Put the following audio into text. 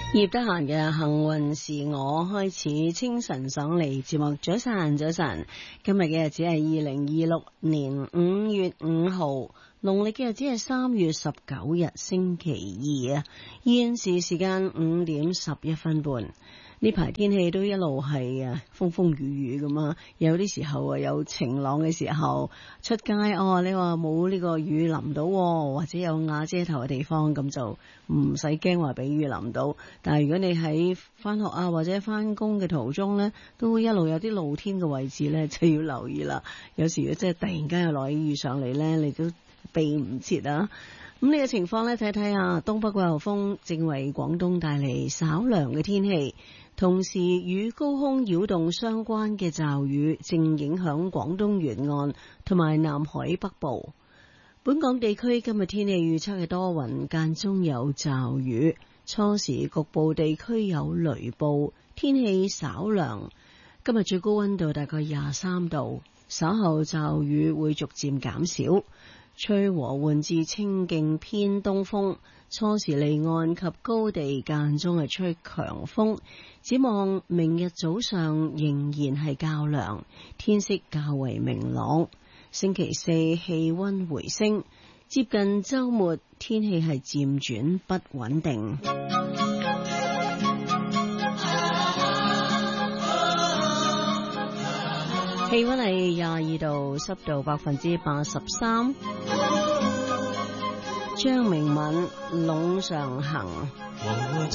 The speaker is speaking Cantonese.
葉得閒嘅幸運是我開始清晨上嚟節目，早晨，今日嘅日子係2026年5月5號，農曆嘅日子係3月19日星期二啊，現時時間5點11分半。呢排天氣都一路係風風雨雨咁啊，有啲時候有晴朗嘅時候出街你話冇呢個雨淋到，或者有瓦遮頭嘅地方，咁就唔使驚話俾雨淋到。但係如果你喺翻學或者翻工嘅途中呢，都一路有啲露天嘅位置呢，就要留意啦。有時即係突然間有落雨上嚟呢，你都避唔切啊。咁呢個情況呢，睇睇下東北季候風正為廣東帶嚟稍涼嘅天氣，同時與高空擾動相關嘅驟雨正影響廣東沿岸同埋南海北部。本港地區今日天氣預測係多雲間中有驟雨，初時局部地區有雷暴，天氣稍涼。今日最高溫度大概23度，稍後驟雨會逐漸減少。吹和緩至清勁偏東風，初時離岸及高地間中係吹強風。展望明日早上仍然係較涼，天色較為明朗。星期四氣溫回升，接近週末天氣係漸轉不穩定。氣溫係22度，濕度83%。張明敏《隴上行》。 我